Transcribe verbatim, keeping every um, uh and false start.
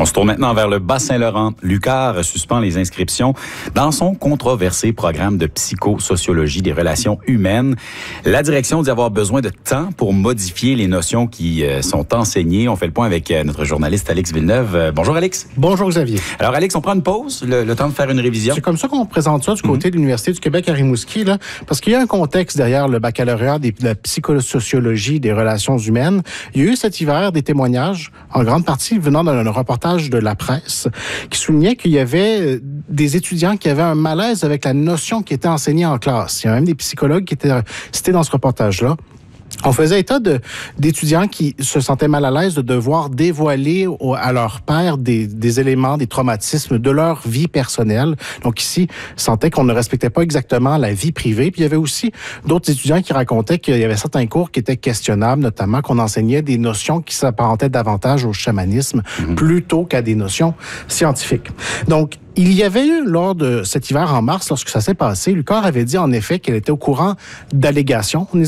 On se tourne maintenant vers le Bas-Saint-Laurent. L'UQAR suspend les inscriptions dans son controversé programme de psychosociologie des relations humaines. La direction dit avoir besoin de temps pour modifier les notions qui euh, sont enseignées. On fait le point avec euh, notre journaliste Alex Villeneuve. Euh, bonjour Alex. Bonjour Xavier. Alors Alex, on prend une pause, le, le temps de faire une révision. C'est comme ça qu'on présente ça du côté mm-hmm. de l'Université du Québec à Rimouski, là, parce qu'il y a un contexte derrière le baccalauréat des, de la psychosociologie des relations humaines. Il y a eu cet hiver des témoignages, en grande partie venant d'un reportage de la presse, qui soulignait qu'il y avait des étudiants qui avaient un malaise avec la notion qui était enseignée en classe. Il y a même des psychologues qui étaient cités dans ce reportage-là. On faisait état de, d'étudiants qui se sentaient mal à l'aise de devoir dévoiler au, à leur père des, des éléments, des traumatismes de leur vie personnelle. Donc ici, ils sentaient qu'on ne respectait pas exactement la vie privée. Puis il y avait aussi d'autres étudiants qui racontaient qu'il y avait certains cours qui étaient questionnables, notamment qu'on enseignait des notions qui s'apparentaient davantage au chamanisme mmh. plutôt qu'à des notions scientifiques. Donc, il y avait eu, lors de cet hiver en mars, lorsque ça s'est passé, l'UQAR avait dit en effet qu'elle était au courant d'allégations.